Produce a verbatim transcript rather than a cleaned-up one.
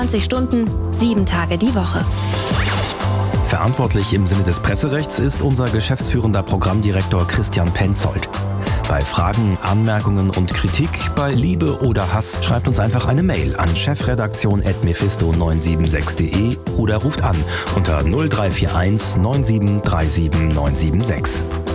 zwanzig Stunden, sieben Tage die Woche. Verantwortlich im Sinne des Presserechts ist unser geschäftsführender Programmdirektor Christian Penzold. Bei Fragen, Anmerkungen und Kritik, bei Liebe oder Hass schreibt uns einfach eine Mail an chefredaktion at mephisto neun sieben sechs punkt de oder ruft an unter null drei vier eins neun sieben drei sieben neun sieben sechs.